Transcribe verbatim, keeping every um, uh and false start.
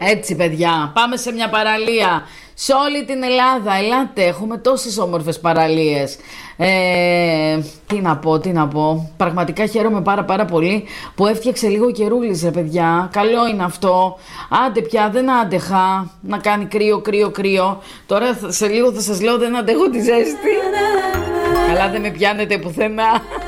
Έτσι παιδιά, πάμε σε μια παραλία σε όλη την Ελλάδα. Ελάτε, έχουμε τόσες όμορφες παραλίες. ε, Τι να πω, τι να πω. Πραγματικά χαίρομαι πάρα πάρα πολύ που έφτιαξε λίγο καιρούλης ρε παιδιά. Καλό είναι αυτό. Άντε πια, δεν άντεχα να κάνει κρύο κρύο κρύο. Τώρα σε λίγο θα σας λέω δεν αντέχω τη ζέστη. Καλά, δεν με πιάνετε πουθενά.